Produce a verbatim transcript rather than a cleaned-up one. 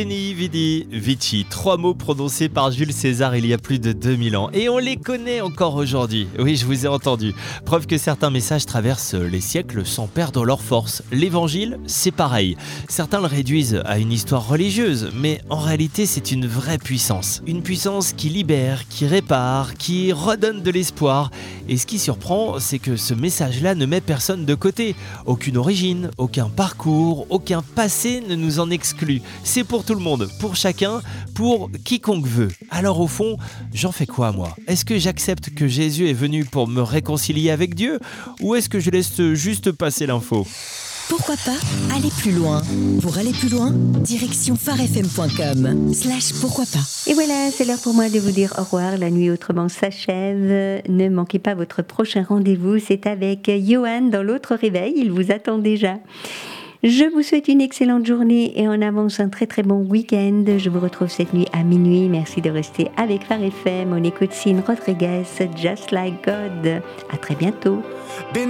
Veni, Vidi, Vici, trois mots prononcés par Jules César il y a plus de deux mille ans. Et on les connaît encore aujourd'hui. Oui, je vous ai entendu. Preuve que certains messages traversent les siècles sans perdre leur force. L'évangile, c'est pareil. Certains le réduisent à une histoire religieuse, mais en réalité, c'est une vraie puissance. Une puissance qui libère, qui répare, qui redonne de l'espoir. Et ce qui surprend, c'est que ce message-là ne met personne de côté. Aucune origine, aucun parcours, aucun passé ne nous en exclut. C'est pour tout le monde, pour chacun, pour quiconque veut. Alors au fond, j'en fais quoi moi ? Est-ce que j'accepte que Jésus est venu pour me réconcilier avec Dieu ? Ou est-ce que je laisse juste passer l'info ? Pourquoi pas aller plus loin ? Pour aller plus loin, direction pharefm point com slash pourquoi pas. Et voilà, c'est l'heure pour moi de vous dire au revoir. La nuit autrement s'achève. Ne manquez pas votre prochain rendez-vous. C'est avec Johan dans l'autre réveil. Il vous attend déjà. Je vous souhaite une excellente journée et en avance un très très bon week-end. Je vous retrouve cette nuit à minuit. Merci de rester avec Phare F M. On écoute Sin Rodriguez, Just Like God. À très bientôt.